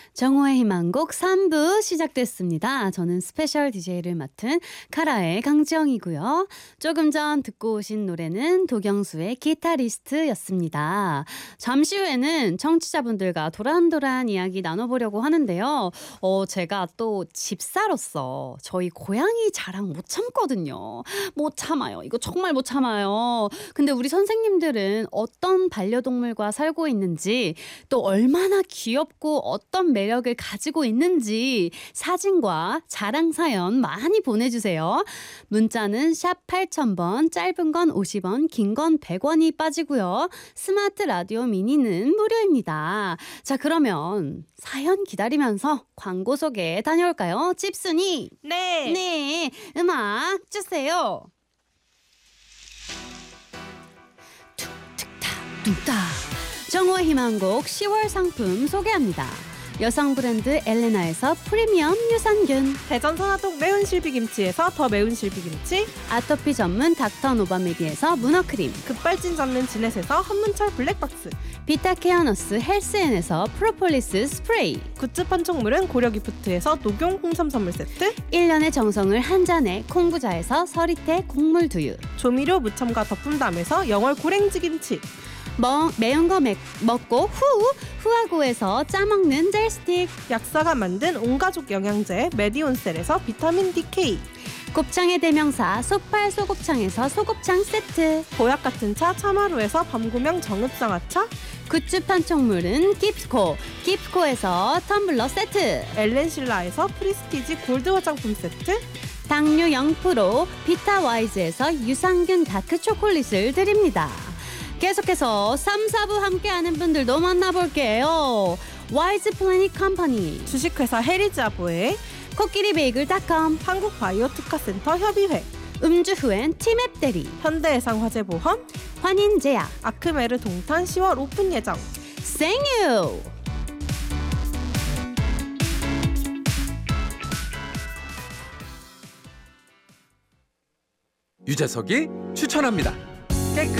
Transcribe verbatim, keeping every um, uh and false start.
정호의 희망곡 삼 부 시작됐습니다. 저는 스페셜 디제이를 맡은 카라의 강지영이고요. 조금 전 듣고 오신 노래는 도경수의 기타리스트였습니다. 잠시 후에는 청취자분들과 도란도란 이야기 나눠보려고 하는데요. 어, 제가 또 집사로서 저희 고양이 자랑 못 참거든요. 못 참아요. 이거 정말 못 참아요. 근데 우리 선생님들은 어떤 반려동물과 살고 있는지, 또 얼마나 귀엽고 어떤 매력을 가지고 있는지 사진과 자랑 사연 많이 보내주세요. 문자는 샵 팔천 번, 짧은 건 오십 원, 긴 건 백 원이 빠지고요. 스마트 라디오 미니는 무료입니다. 자, 그러면 사연 기다리면서 광고 소개 다녀올까요? 찝순이. 네. 네, 음악 주세요. 툭툭탁 툭탁. 정호의 희망곡 시월 상품 소개합니다. 여성 브랜드 엘레나에서 프리미엄 유산균, 대전 선화동 매운 실비김치에서 더 매운 실비김치, 아토피 전문 닥터 노바메디에서 문어크림, 급발진 잡는 지넷에서 한문철 블랙박스, 비타케어너스 헬스엔에서 프로폴리스 스프레이, 굿즈 판촉물은 고려기프트에서 녹용 홍삼 선물 세트, 일 년의 정성을 한 잔에 콩부자에서 서리태 곡물 두유, 조미료 무첨가 덕분담에서 영월 고랭지 김치, 뭐, 매운 거 매, 먹고 후 후아고에서 짜먹는 젤 스틱, 약사가 만든 온가족 영양제 메디온셀에서 비타민 디케이, 곱창의 대명사 소팔 소곱창에서 소곱창 세트, 보약 같은 차 차마루에서 밤구명 정읍장아차, 굿즈 판촉물은 깁스코 깁스코에서 텀블러 세트, 엘렌실라에서 프리스티지 골드 화장품 세트, 당뇨 영 퍼센트 비타와이즈에서 유산균 다크 초콜릿을 드립니다. 계속해서 삼, 사 부 함께하는 분들도 만나볼게요. 와이즈 플래닛 컴퍼니, 주식회사 헤리즈아보에, 코끼리 베이글 닷컴, 한국바이오특화센터 협의회, 음주 후엔 티맵 대리, 현대해상화재보험, 환인제약, 아크메르 동탄 시월 오픈 예정. 생유. 유재석이 추천합니다.